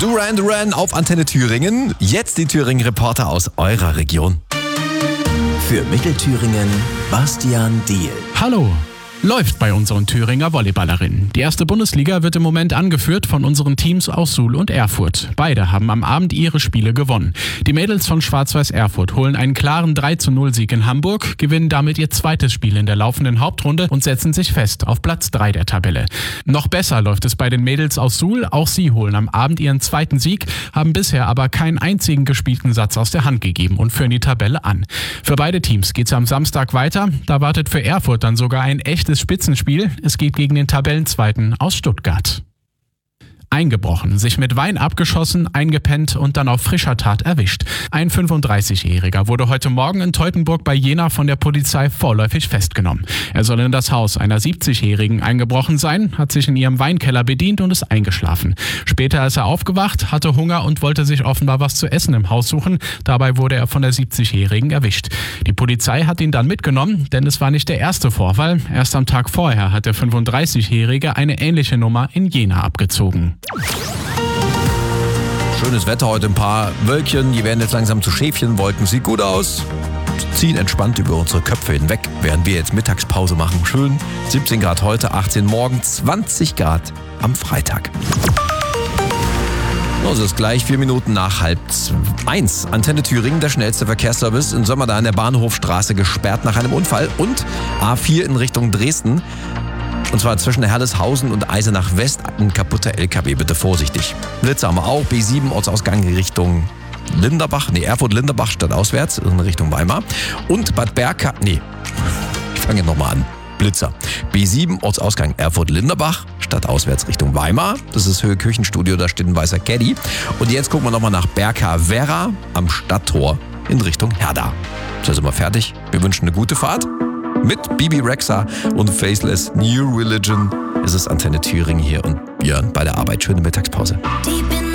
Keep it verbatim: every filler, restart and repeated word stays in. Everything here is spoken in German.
Duran Duran auf Antenne Thüringen. Jetzt die Thüringen-Reporter aus eurer Region. Für Mittelthüringen Bastian Diehl. Hallo. Läuft bei unseren Thüringer Volleyballerinnen. Die erste Bundesliga wird im Moment angeführt von unseren Teams aus Suhl und Erfurt. Beide haben am Abend ihre Spiele gewonnen. Die Mädels von Schwarz-Weiß Erfurt holen einen klaren drei zu null Sieg in Hamburg, gewinnen damit ihr zweites Spiel in der laufenden Hauptrunde und setzen sich fest auf Platz drei der Tabelle. Noch besser läuft es bei den Mädels aus Suhl. Auch sie holen am Abend ihren zweiten Sieg, haben bisher aber keinen einzigen gespielten Satz aus der Hand gegeben und führen die Tabelle an. Für beide Teams geht's am Samstag weiter. Da wartet für Erfurt dann sogar ein echtes Spitzenspiel. Es geht gegen den Tabellenzweiten aus Stuttgart. Eingebrochen, sich mit Wein abgeschossen, eingepennt und dann auf frischer Tat erwischt. Ein fünfunddreißigjähriger wurde heute Morgen in Teutoburg bei Jena von der Polizei vorläufig festgenommen. Er soll in das Haus einer siebzigjährigen eingebrochen sein, hat sich in ihrem Weinkeller bedient und ist eingeschlafen. Später ist er aufgewacht, hatte Hunger und wollte sich offenbar was zu essen im Haus suchen. Dabei wurde er von der siebzigjährigen erwischt. Die Polizei hat ihn dann mitgenommen, denn es war nicht der erste Vorfall. Erst am Tag vorher hat der fünfunddreißigjährige eine ähnliche Nummer in Jena abgezogen. Schönes Wetter heute, ein paar Wölkchen, die werden jetzt langsam zu Schäfchenwolken. Sieht gut aus. Ziehen entspannt über unsere Köpfe hinweg, während wir jetzt Mittagspause machen. Schön. siebzehn Grad heute, achtzehn morgen, zwanzig Grad am Freitag. Es ist gleich vier Minuten nach halb eins. Antenne Thüringen, der schnellste Verkehrsservice. In Sommer da an der Bahnhofstraße gesperrt nach einem Unfall. Und A vier in Richtung Dresden. Und zwar zwischen Herleshausen und Eisenach West. Ein kaputter L K W, bitte vorsichtig. Blitze haben wir auch. B sieben Ortsausgang Richtung Linderbach. Nee, Erfurt-Linderbach stadtauswärts in Richtung Weimar. Und Bad Berka. Nee, ich fange jetzt nochmal an. Blitzer. B sieben Ortsausgang Erfurt-Linderbach, stadtauswärts Richtung Weimar. Das ist Höhe Küchenstudio, da steht ein weißer Caddy. Und jetzt gucken wir nochmal nach Berka-Werra am Stadttor in Richtung Herda. So, sind wir fertig. Wir wünschen eine gute Fahrt. Mit Bibi Rexha und Faceless New Religion ist es Antenne Thüringen hier und Björn bei der Arbeit. Schöne Mittagspause.